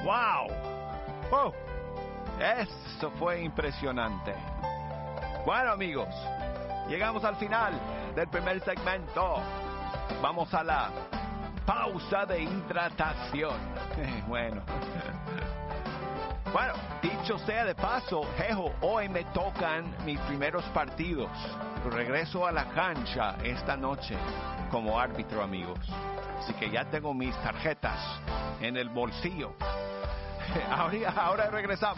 ¡Wow! ¡Oh! Eso fue impresionante. Bueno, amigos, llegamos al final del primer segmento. Vamos a la pausa de hidratación. Bueno, dicho sea de paso, Jejo, hoy me tocan mis primeros partidos. Regreso a la cancha esta noche como árbitro, amigos. Así que ya tengo mis tarjetas en el bolsillo. Ahora regresamos.